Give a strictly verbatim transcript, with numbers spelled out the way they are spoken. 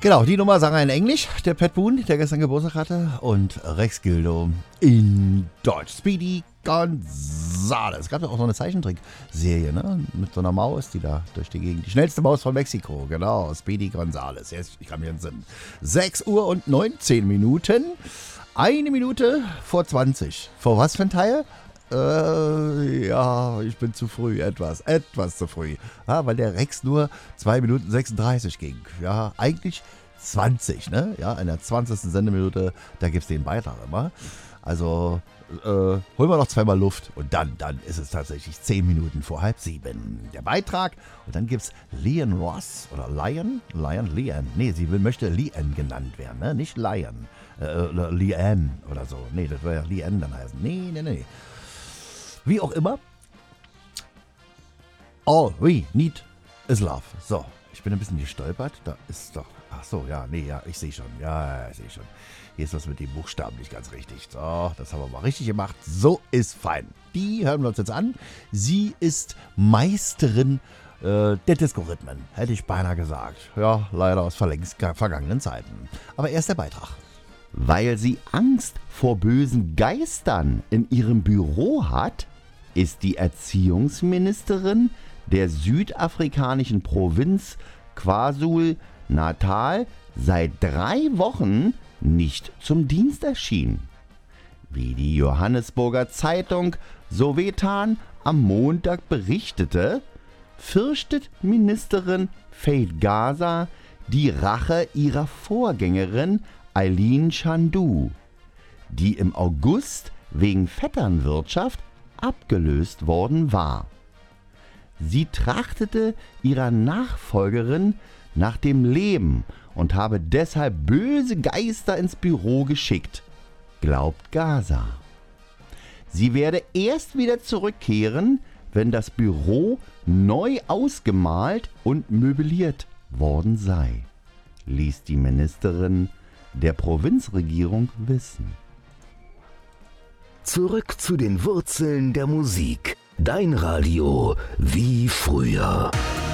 Genau, die Nummer sang er in Englisch, der Pat Boone, der gestern Geburtstag hatte, und Rex Gildo in Deutsch. Speedy Gonzales. Es gab ja auch so eine Zeichentrickserie, ne? Mit so einer Maus, die da durch die Gegend. Die schnellste Maus von Mexiko, genau. Speedy Gonzales. Jetzt, ich kann mich entsinnen. sechs Uhr und neunzehn Minuten. Eine Minute vor zwanzig. Vor was für ein Teil? Äh, ja, ich bin zu früh, etwas, etwas zu früh. Ja, weil der Rex nur zwei Minuten sechsunddreißig ging. Ja, eigentlich zwanzig, ne? Ja, in der zwanzigsten Sendeminute, da gibt es den Beitrag immer. Also, äh, holen wir noch zweimal Luft und dann, dann ist es tatsächlich zehn Minuten vor halb sieben. Der Beitrag und dann gibt es Lian Ross oder Lion? Lion? Lian. Nee, sie will, möchte Lian genannt werden, ne? Nicht Lion. Äh, oder Lian oder so. Nee, das würde ja Lian dann heißen. Nee, nee, nee. Wie auch immer. All we need is love. So, ich bin ein bisschen gestolpert. Da ist doch... Ach so, ja, nee, ja, ich sehe schon. Ja, ja, ich sehe schon. Hier ist was mit den Buchstaben nicht ganz richtig. So, das haben wir mal richtig gemacht. So ist fein. Die hören wir uns jetzt an. Sie ist Meisterin äh, der Disco-Rhythmen. Hätte ich beinahe gesagt. Ja, leider aus verlängst vergangenen Zeiten. Aber erst der Beitrag. Weil sie Angst vor bösen Geistern in ihrem Büro hat, ist die Erziehungsministerin der südafrikanischen Provinz KwaZulu-Natal seit drei Wochen nicht zum Dienst erschienen. Wie die Johannesburger Zeitung Sowetan am Montag berichtete, fürchtet Ministerin Faith Gaza die Rache ihrer Vorgängerin Eileen Shandu, die im August wegen Vetternwirtschaft abgelöst worden war. Sie trachtete ihrer Nachfolgerin nach dem Leben und habe deshalb böse Geister ins Büro geschickt, glaubt Gaza. Sie werde erst wieder zurückkehren, wenn das Büro neu ausgemalt und möbliert worden sei, ließ die Ministerin der Provinzregierung wissen. Zurück zu den Wurzeln der Musik. Dein Radio wie früher.